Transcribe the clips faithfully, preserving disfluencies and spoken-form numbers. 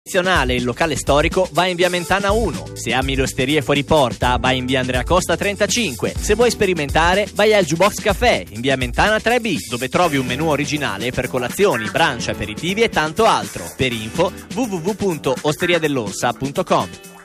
Il locale storico va in via Mentana uno. Se ami le osterie fuori porta, vai in via Andrea Costa trentacinque. Se vuoi sperimentare, vai al Jukebox Café in via Mentana tre B, dove trovi un menù originale per colazioni, brunch, aperitivi e tanto altro. Per info w w w punto osteria dell'orsa punto com.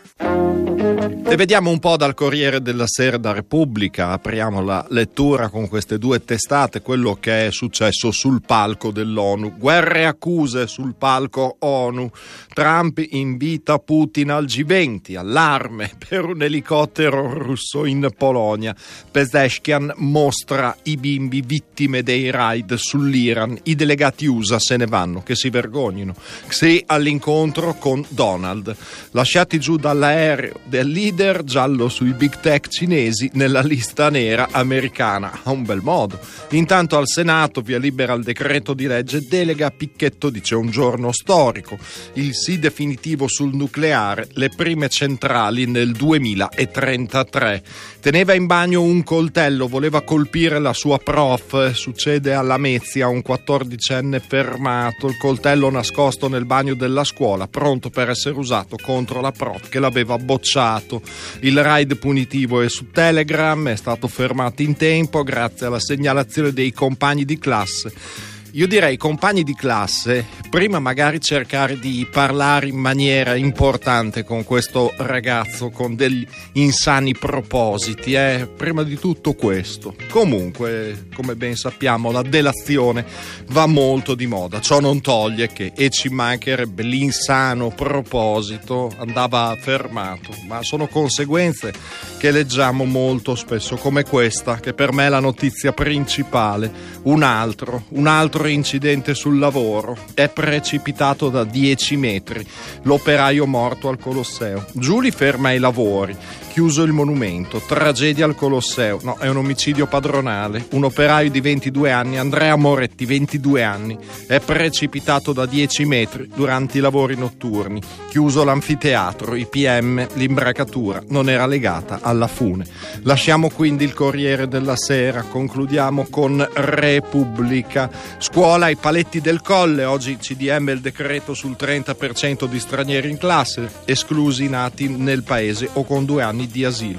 E vediamo un po' dal Corriere della Sera da Repubblica. Apriamo la lettura con queste due testate, quello che è successo sul palco dell'ONU. Guerre e accuse sul palco ONU. Trump invita Putin al G venti, allarme per un elicottero russo in Polonia. Pezeshkian mostra i bimbi vittime dei raid sull'Iran. I delegati U S A se ne vanno, che si vergognino. Xi all'incontro con Donald. Lasciati giù dall'aereo del leader, giallo sui big tech cinesi nella lista nera americana. A un bel modo. Intanto al Senato via libera il decreto di legge delega. Picchetto dice un giorno storico. Il sì definitivo sul nucleare, le prime centrali nel duemilatrentatré. Teneva in bagno un coltello, voleva colpire la sua prof. Succede a Lamezia, un quattordicenne fermato, il coltello nascosto nel bagno della scuola, pronto per essere usato contro la prof che l'aveva bocciato. Il raid punitivo è su Telegram, è stato fermato in tempo grazie alla segnalazione dei compagni di classe. Io direi, compagni di classe, prima magari cercare di parlare in maniera importante con questo ragazzo con degli insani propositi, eh? Prima di tutto questo. Comunque, come ben sappiamo, la delazione va molto di moda, ciò non toglie che, e ci mancherebbe, l'insano proposito andava fermato, ma sono conseguenze che leggiamo molto spesso, come questa, che per me è la notizia principale. Un altro, un altro incidente sul lavoro, è precipitato da dieci metri, l'operaio morto al Colosseo. Giuli ferma i lavori, chiuso il monumento, tragedia al Colosseo. No, è un omicidio padronale. Un operaio di ventidue anni, Andrea Moretti, ventidue anni, è precipitato da dieci metri durante i lavori notturni. Chiuso l'anfiteatro, i P M, l'imbracatura non era legata alla fune. Lasciamo quindi il Corriere della Sera, concludiamo con Repubblica. Scuola ai paletti del Colle, oggi C D M il decreto sul trenta per cento di stranieri in classe, esclusi nati nel paese o con due anni di asilo.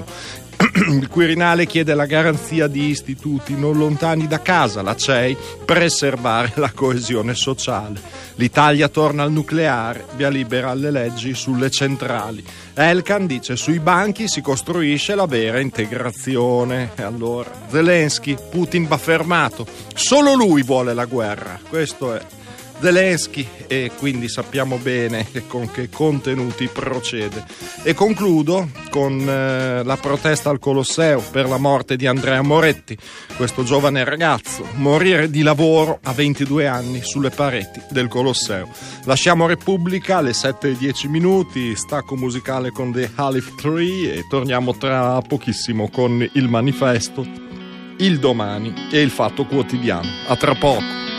Il Quirinale chiede la garanzia di istituti non lontani da casa, la C E I, preservare la coesione sociale. L'Italia torna al nucleare, via libera alle leggi sulle centrali. Elkan dice sui banchi si costruisce la vera integrazione. E allora Zelensky, Putin va fermato, solo lui vuole la guerra, questo è Zelensky, e quindi sappiamo bene con che contenuti procede. E concludo con eh, la protesta al Colosseo per la morte di Andrea Moretti, questo giovane ragazzo, morire di lavoro a ventidue anni sulle pareti del Colosseo. Lasciamo Repubblica alle sette e dieci minuti, stacco musicale con The Halif Tree e torniamo tra pochissimo con il manifesto, il domani e il Fatto Quotidiano. A tra poco.